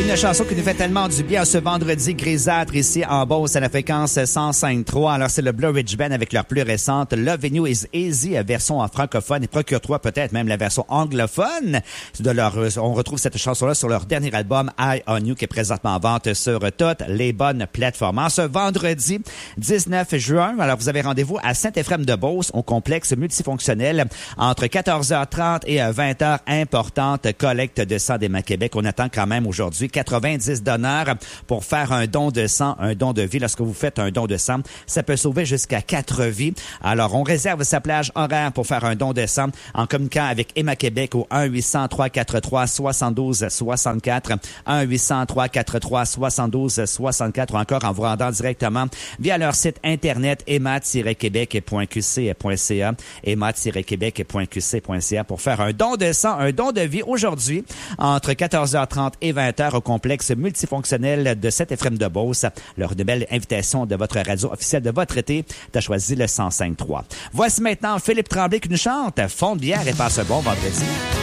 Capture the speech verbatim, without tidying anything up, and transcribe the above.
Une chanson qui nous fait tellement du bien ce vendredi grisâtre ici en Beauce à la fréquence cent cinq virgule trois. Alors, c'est le Blue Ridge Band avec leur plus récente Loving You is Easy, version en francophone, et procure-toi peut-être même la version anglophone. De leur, on retrouve cette chanson-là sur leur dernier album Eye on You qui est présentement en vente sur toutes les bonnes plateformes. En ce vendredi dix-neuf juin, alors vous avez rendez-vous à Saint-Éphrem-de-Beauce au complexe multifonctionnel entre quatorze heures trente et vingt heures. Importante collecte de sang d'Emma Québec. On attend quand même aujourd'hui quatre-vingt-dix donneurs pour faire un don de sang, un don de vie. Lorsque vous faites un don de sang, ça peut sauver jusqu'à quatre vies. Alors, on réserve sa plage horaire pour faire un don de sang en communiquant avec Emma Québec au un huit cents, trois quatre trois, six deux six quatre, un huit cents, trois quatre trois, six deux six quatre ou encore en vous rendant directement via leur site internet emma tiret québec point q c point c a, emma tiret québec point q c point c a pour faire un don de sang, un don de vie aujourd'hui entre quatorze heures trente et vingt heures au complexe multifonctionnel de Saint-Éphrem-de-Beauce. Leur de belle invitation de votre radio officielle de votre été. T'as choisi le cent cinq virgule trois. Voici maintenant Philippe Tremblay qui nous chante Fond de bière et passe un bon vendredi.